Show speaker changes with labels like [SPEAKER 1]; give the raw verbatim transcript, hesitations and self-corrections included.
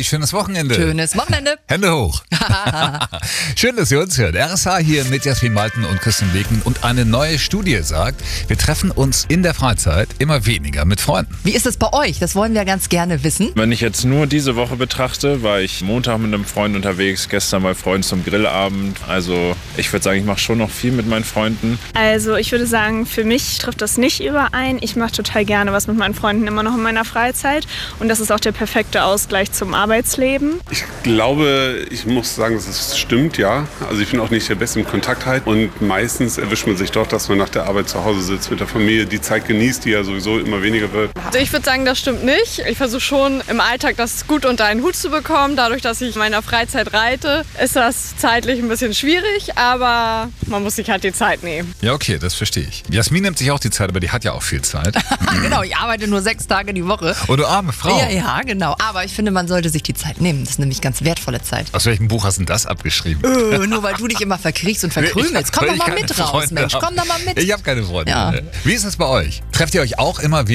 [SPEAKER 1] schönes Wochenende.
[SPEAKER 2] Schönes Wochenende.
[SPEAKER 1] Hände hoch. Schön, dass ihr uns hört. R S H hier mit Jasmin Malten und Christian Wegen. Und eine neue Studie sagt, wir treffen uns in der Freizeit immer weniger mit Freunden.
[SPEAKER 2] Wie ist es bei euch? Das wollen wir ganz gerne wissen.
[SPEAKER 3] Wenn ich jetzt nur diese Woche betrachte, war ich Montag mit einem Freund unterwegs, gestern bei Freunden zum Grillabend. Also ich würde sagen, ich mache schon noch viel mit meinen Freunden.
[SPEAKER 4] Also ich würde sagen, für mich trifft das nicht überein. Ich mache total gerne was mit meinen Freunden immer noch in meiner Freizeit. Und das ist auch der perfekte Ausgleich zum Arbeitsleben.
[SPEAKER 5] Ich glaube, ich muss sagen, dass es stimmt, ja. Also ich bin auch nicht der Beste im Kontakt halt. Und meistens erwischt man sich doch, dass man nach der Arbeit zu Hause sitzt, mit der Familie, die Zeit genießt, die ja sowieso immer weniger wird.
[SPEAKER 6] Also ich würde sagen, das stimmt nicht. Ich versuche schon im Alltag das gut unter einen Hut zu bekommen. Dadurch, dass ich in meiner Freizeit reite, ist das zeitlich ein bisschen schwierig, aber man muss sich halt die Zeit nehmen.
[SPEAKER 1] Ja, okay, das verstehe ich. Jasmin nimmt sich auch die Zeit, aber die hat ja auch viel Zeit.
[SPEAKER 2] Genau, ich arbeite nur sechs Tage die Woche.
[SPEAKER 1] Oh, du arme Frau.
[SPEAKER 2] Ja, ja, genau. Aber ich finde, man sollte sich die Zeit nehmen. Das ist nämlich ganz wertvolle Zeit.
[SPEAKER 1] Aus welchem Buch hast du denn das abgeschrieben?
[SPEAKER 2] Öh, nur weil du dich immer verkriechst und verkrümelst. Komm doch mal mit raus, Mensch. Komm doch mal mit.
[SPEAKER 1] Ich habe keine Freunde.
[SPEAKER 2] Ja.
[SPEAKER 1] Wie ist das bei euch? Trefft ihr euch auch immer wieder?